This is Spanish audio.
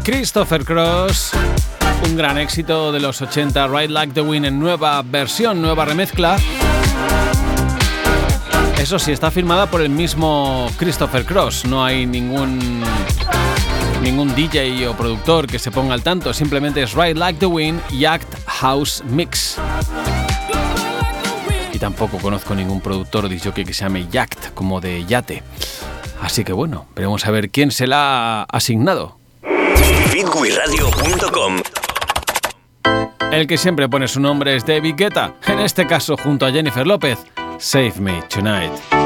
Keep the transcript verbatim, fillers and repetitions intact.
Christopher Cross, un gran éxito de los ochenta, Ride Like the Wind en nueva versión, nueva remezcla. Eso sí, está firmada por el mismo Christopher Cross, no hay ningún, ningún D J o productor que se ponga al tanto, simplemente es Ride Like the Wind Yacht House Mix. Y tampoco conozco ningún productor o disc jockey que se llame Yacht, como de yate. Así que bueno, veremos a ver quién se la ha asignado. Speedway Radio punto com. El que siempre pone su nombre es David Guetta, en este caso junto a Jennifer López, Save Me Tonight.